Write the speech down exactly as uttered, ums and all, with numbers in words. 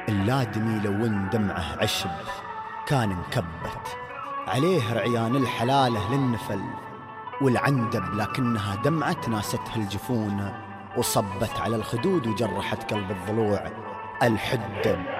اللادمي لو ان دمعه عشب كان انكبت عليه رعيان الحلالة للنفل، والعندب لكنها دمعة ناستها الجفون وصبت على الخدود وجرحت قلب الضلوع. الحدب